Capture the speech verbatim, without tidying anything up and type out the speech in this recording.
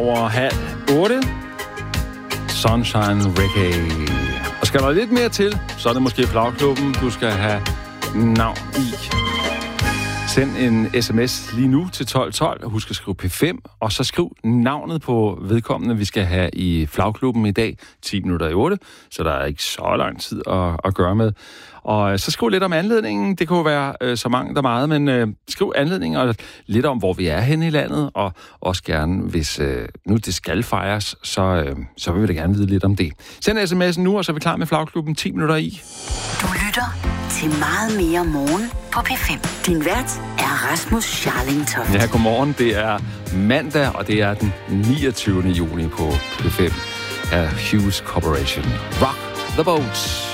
Over halv otte. Sunshine Reggae. Og skal der lidt mere til, så er det måske Flagklubben, du skal have navn i. Send en sms lige nu til tolv tolv. Husk at skrive P fem, og så skriv navnet på vedkommende, vi skal have i Flagklubben i dag, ti minutter i otte, så der er ikke så lang tid at, at gøre med. Og så skriv lidt om anledningen. Det kunne være øh, så mange, der meget, men øh, skriv anledningen og lidt om, hvor vi er henne i landet, og også gerne, hvis øh, nu det skal fejres, så, øh, så vil vi da gerne vide lidt om det. Send sms'en nu, og så er vi klar med Flagklubben ti minutter i. Du lytter til meget mere morgen på P fem. Din vært er Rasmus Scharling Toft. Ja, godmorgen. Det er mandag, og det er den niogtyvende juni på P fem af Hughes Corporation. Rock the boat.